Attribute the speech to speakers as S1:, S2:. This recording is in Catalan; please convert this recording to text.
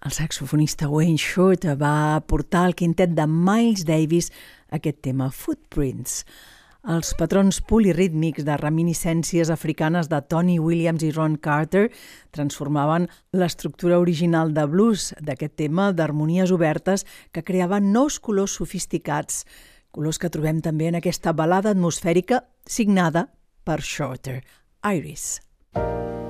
S1: El saxofonista Wayne Shorter va portar al quintet de Miles Davis aquest tema, Footprints. Els patrons polirítmics de reminiscències africanes de Tony Williams i Ron Carter transformaven l'estructura original de blues d'aquest tema d'harmonies obertes que creaven nous colors sofisticats, colors que trobem també en aquesta balada atmosfèrica signada per Shorter, Iris.